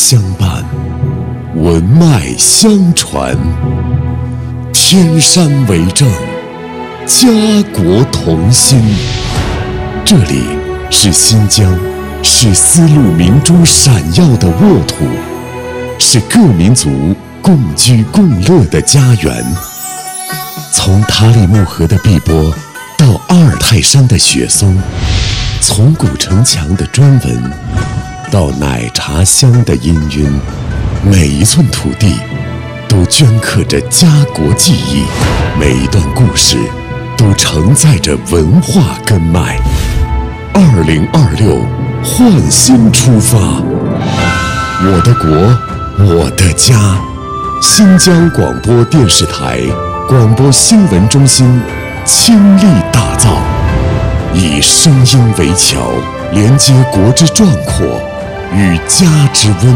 相伴，文脉相传，天山为证，家国同心。这里是新疆，是丝路明珠闪耀的沃土，是各民族共居共乐的家园。从塔里木河的碧波到阿尔泰山的雪松，从古城墙的砖纹到奶茶香的氤氲，每一寸土地都镌刻着家国记忆，每一段故事都承载着文化根脉。2026，焕新出发，我的国，我的家。新疆广播电视台广播新闻中心倾力打造，以声音为桥，连接国之壮阔与家之温